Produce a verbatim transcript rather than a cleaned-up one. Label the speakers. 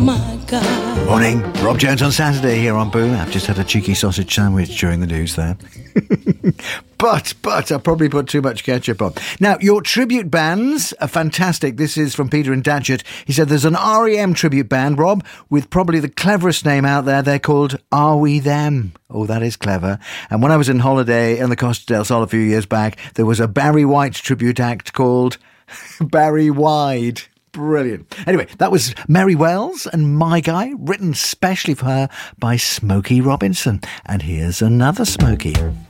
Speaker 1: my God.
Speaker 2: Morning, Rob Jones on Saturday here on Boo. I've just had a cheeky sausage sandwich during the news there. but, but, I probably put too much ketchup on. Now, your tribute bands are fantastic. This is from Peter in Datchet. He said there's an R E M tribute band, Rob, with probably the cleverest name out there. They're called Are We Them? Oh, that is clever. And when I was on holiday in the Costa del Sol a few years back, there was a Barry White tribute act called Barry Wide. Brilliant. Anyway, that was Mary Wells and My Guy, written specially for her by Smokey Robinson. And here's another Smokey.